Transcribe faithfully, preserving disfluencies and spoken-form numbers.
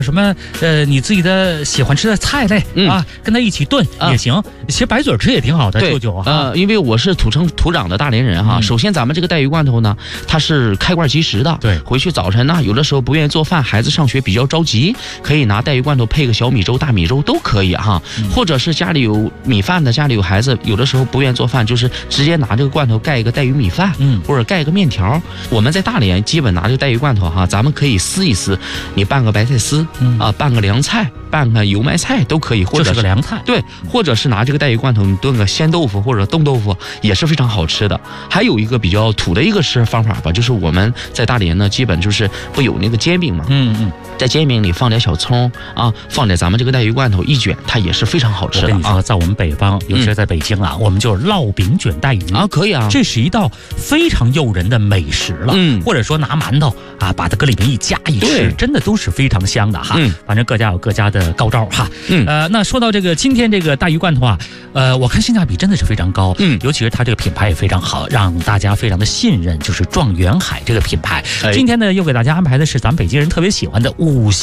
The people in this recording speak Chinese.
什么呃你自己的喜欢吃的菜类、嗯、啊，跟他一起炖也行、啊。其实白嘴吃也挺好的，舅舅啊。 呃，因为我是土生土长的大连人哈、嗯。首先，咱们这个带鱼罐头呢，它是开罐即食的。 对， 回去早晨呢，有的时候不愿意做饭，孩子上学比较着急，可以拿带鱼罐头配个小米粥、大米粥都可以哈。嗯、或者是家里有米饭的，家里有孩子，有的时候不愿意做饭，就是直接拿这个罐头盖一个带鱼米饭，嗯，或者盖一个面条。我们在大连基本拿这个带鱼罐头哈，咱们可以撕一撕，你拌个白菜丝，嗯啊，拌个凉菜，拌个油麦菜都可以，或者是个凉菜， 对，或者是拿这个带鱼罐头你炖个鲜豆腐或者冻豆腐也是非常好吃的。还有一个比较土的一个吃方法吧，就是我们在大连呢，基本就是不有那个煎饼嘛，嗯嗯，在煎饼里放点小葱啊，放点咱们这个带鱼罐头一卷，它也是非常好吃的。 我跟你说，在我们北方，尤其是在北京啊，嗯、我们就是烙饼卷带鱼啊，可以啊， 这是一道非常诱人的美食了。嗯，或者说拿馒头啊，把它搁里面一夹一吃，真的都是非常香的哈。嗯，反正各家有各家的高招哈。嗯，呃，那说到这个今天这个带鱼罐头啊，呃，我看性价比真的是非常高。嗯，尤其是它这个品牌也非常好，让大家非常的信任，就是状元海这个品牌。哎、今天呢，又给大家安排的是咱们北京人特别喜欢的五星